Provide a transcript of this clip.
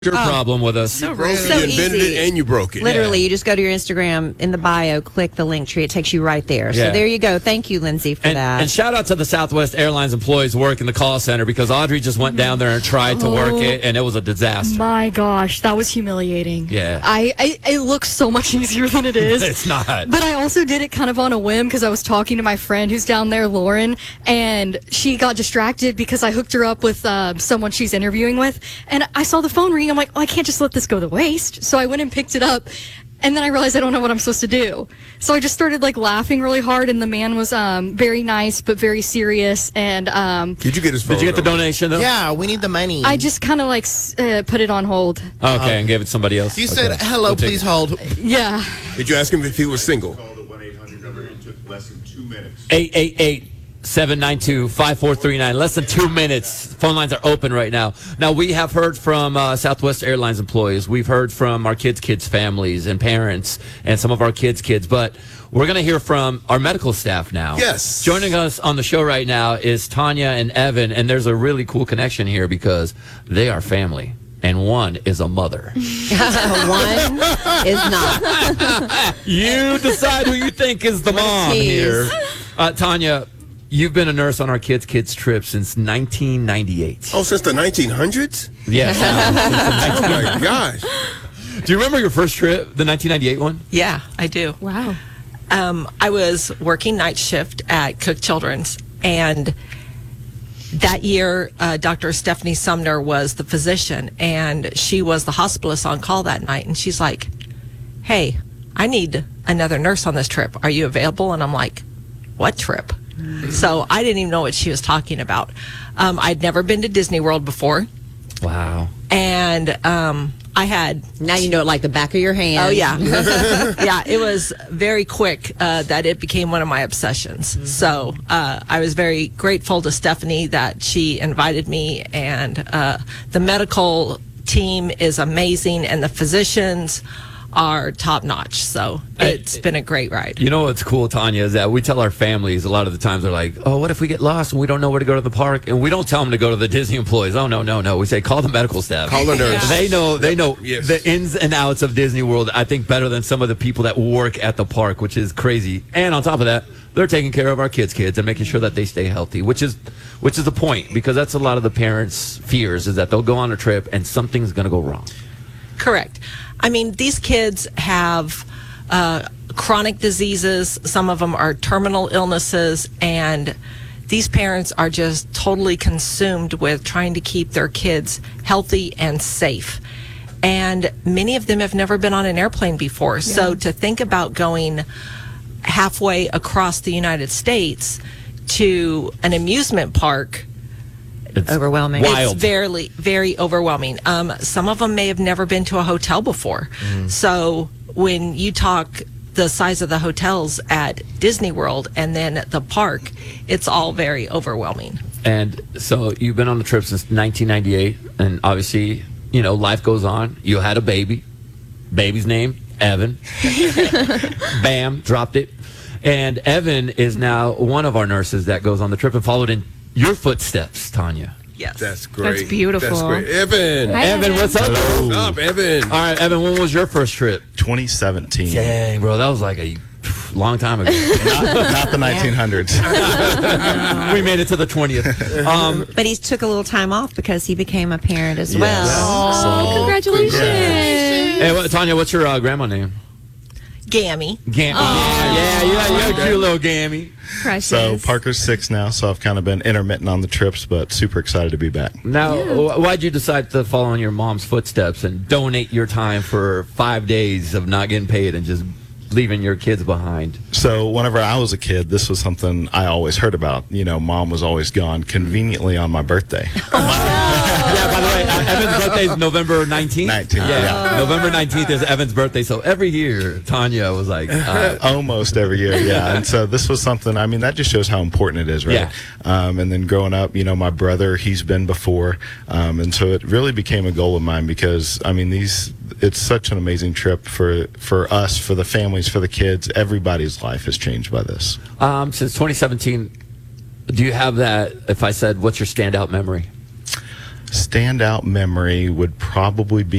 your problem with us. So Broke it, rude. you invented it and you broke it. Literally, you just go to your Instagram in the bio, click the link tree. It takes you right there. Yeah. So there you go. Thank you, Lindsay, for that. And shout out to the Southwest Airlines employees working the call center because Audrey just went down there and tried to work it, and it was a disaster. My gosh, that was humiliating. Yeah. It looks so much easier than it is. It's not. But I also did it kind of on a whim because I was talking to my friend who's down there, Lauren, and she got distracted because I hooked her up with someone she's interviewing with, and I saw the phone ring. I'm like, oh, I can't just let this go to waste. So I went and picked it up, and then I realized I don't know what I'm supposed to do. So I just started like laughing really hard, and the man was very nice but very serious. And Did you get his phone Did you get the number? donation, though? Yeah, we need the money. I just kind of like put it on hold. Okay, and gave it to somebody else. You Okay. said, hello, We'll take please it. hold. Yeah. Did you ask him if he was single? Called the 1-800 number and took less than 2 minutes. 888-792-5439. Less than 2 minutes. Phone lines are open right now. Now, we have heard from Southwest Airlines employees. We've heard from our kids' families and parents and some of our kids' but we're going to hear from our medical staff now. Yes. Joining us on the show right now is Tanya and Evan, and there's a really cool connection here because they are family. And one is a mother. One is not. You decide who you think is the mom tease. here. Tanya, you've been a nurse on our kids' trip since 1998. Oh, since the 1900s? Yes. Oh, my gosh. Do you remember your first trip, the 1998 one? Yeah, I do. Wow. I was working night shift at Cook Children's, and that year, Dr. Stephanie Sumner was the physician, and she was the hospitalist on call that night. And she's like, hey, I need another nurse on this trip. Are you available? And I'm like, what trip? So I didn't even know what she was talking about. I'd never been to Disney World before, Wow. and I had Now you know it like the back of your hand. Oh, yeah. Yeah, it was very quick that it became one of my obsessions. Mm-hmm. So I was very grateful to Stephanie that she invited me, and the medical team is amazing, and the physicians are top notch. So it's been a great ride. You know what's cool, Tanya, is that we tell our families a lot of the times they're like, oh, what if we get lost and we don't know where to go to the park? And we don't tell them to go to the Disney employees. Oh, no. We say call the medical staff. Call the nurse. They know Yes. the ins and outs of Disney World, I think, better than some of the people that work at the park, which is crazy. And on top of that, they're taking care of our kids and making sure that they stay healthy, which is the point, because that's a lot of the parents' fears, is that they'll go on a trip and something's going to go wrong. Correct. I mean, these kids have chronic diseases. Some of them are terminal illnesses, and these parents are just totally consumed with trying to keep their kids healthy and safe. And many of them have never been on an airplane before. So to think about going halfway across the United States to an amusement park, It's Overwhelming. Wild. it's very, very overwhelming. Some of them may have never been to a hotel before. So when you talk the size of the hotels at Disney World and then at the park, it's all very overwhelming. And so you've been on the trip since 1998, and obviously, life goes on. You had a baby. Baby's name, Evan. Bam, dropped it. And Evan is now one of our nurses that goes on the trip and followed in your footsteps, Tanya. Yes. That's great. That's beautiful. That's great. Evan. Hi, Evan, what's up? What's up, Evan? All right, Evan, when was your first trip? 2017. Dang, bro, that was like a long time ago. Not the 1900s. We made it to the 20th. But he took a little time off because he became a parent as well. Oh, congratulations. Hey, Tanya, what's your grandma name? Gammy. Gammy. Yeah, you're a cute little Gammy. Precious. So Parker's 6 now, so I've kind of been intermittent on the trips, but super excited to be back. Now, why'd you decide to follow in your mom's footsteps and donate your time for 5 days of not getting paid and just leaving your kids behind? So whenever I was a kid, this was something I always heard about. Mom was always gone conveniently on my birthday. Yeah, by the way, Evan's birthday is November 19th. 19th, yeah. November 19th is Evan's birthday, so every year Tanya was like, Almost every year, yeah. And so this was something, that just shows how important it is, right? Yeah. And then growing up, my brother, he's been before. And so it really became a goal of mine because, it's such an amazing trip for us, for the families, for the kids. Everybody's life has changed by this. since 2017, do you have that, if I said, what's your standout memory? standout memory would probably be